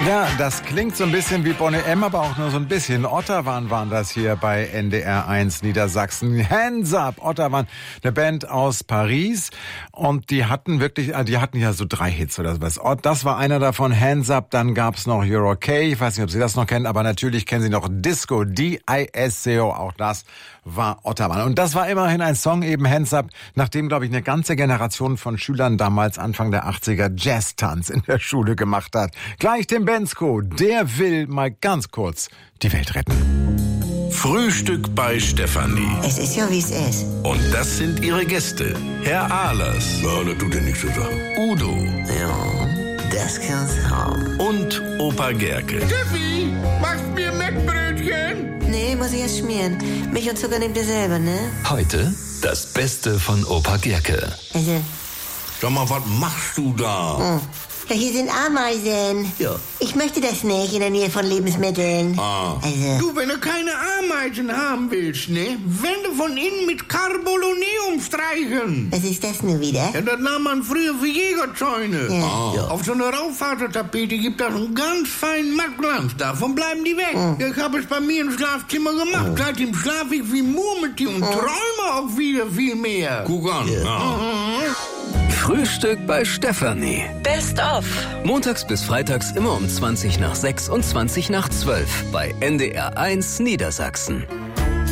Ja, das klingt so ein bisschen wie Boney M, aber auch nur so ein bisschen. Ottawan waren das hier bei NDR 1 Niedersachsen. Hands Up, Ottawan, eine Band aus Paris. Und die hatten ja so 3 Hits oder sowas. Das war einer davon, Hands Up. Dann gab's noch You're Okay. Ich weiß nicht, ob Sie das noch kennen, aber natürlich kennen Sie noch Disco, D-I-S-C-O. Auch das war Ottawan. Und das war immerhin ein Song, eben Hands Up, nachdem, glaube ich, eine ganze Generation von Schülern damals Anfang der 80er Jazz-Tanz in der Schule gemacht hat. Gleich dem Bensko, der will mal ganz kurz die Welt retten. Frühstück bei Stefanie. Es ist ja, wie es ist. Und das sind ihre Gäste. Herr Ahlers. Ja, das tut ja nichts zu sagen. Udo. Ja, das kann's haben. Und Opa Gerke. Steffi, machst mir Mettbrötchen? Nee, muss ich erst schmieren. Milch und Zucker nehmt ihr selber, ne? Heute das Beste von Opa Gerke. Also, Sag mal, was machst du da? ja, hier sind Ameisen. Ja. Ich möchte das nicht in der Nähe von Lebensmitteln. Ah. Also, Du, wenn du keine Ameisen haben willst, ne? Wände von innen mit Carboloneum streichen. was ist das nun wieder? Ja, das nahm man früher für Jägerzäune. Ja. Auf so einer Raufasertapete gibt das einen ganz feinen Mattglanz. Davon bleiben die weg. Ja, ich habe es bei mir im Schlafzimmer gemacht. Seitdem schlafe ich wie Murmeltier und träume auch wieder viel mehr. Guck an. Frühstück bei Stefanie. Best of. Montags bis freitags immer um 20 nach 6 und 20 nach 12 bei NDR 1 Niedersachsen.